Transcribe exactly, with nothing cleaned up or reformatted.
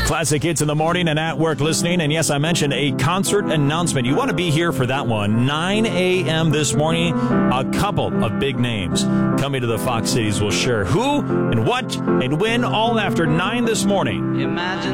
Classic hits in the morning and at work listening. And yes, I mentioned a concert announcement. You want to be here for that one. nine a.m. this morning. A couple of big names coming to the Fox Cities. We'll share who and what and when, all after nine this morning. Imagine